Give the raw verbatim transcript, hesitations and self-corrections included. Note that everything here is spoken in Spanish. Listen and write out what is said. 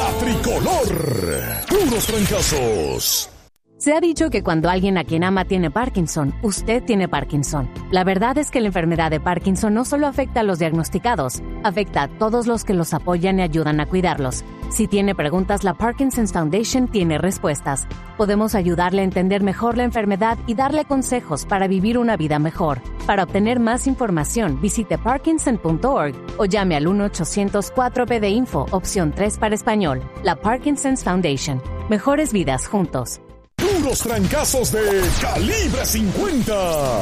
La tricolor. Puros trancazos. Se ha dicho que cuando alguien a quien ama tiene Parkinson, usted tiene Parkinson. La verdad es que la enfermedad de Parkinson no solo afecta a los diagnosticados, afecta a todos los que los apoyan y ayudan a cuidarlos. Si tiene preguntas, la Parkinson's Foundation tiene respuestas. Podemos ayudarle a entender mejor la enfermedad y darle consejos para vivir una vida mejor. Para obtener más información, visite parkinson punto org o llame al uno ochocientos cuatro P D Info, opción tres para español. La Parkinson's Foundation. Mejores vidas juntos. Puros trancazos de calibre cincuenta.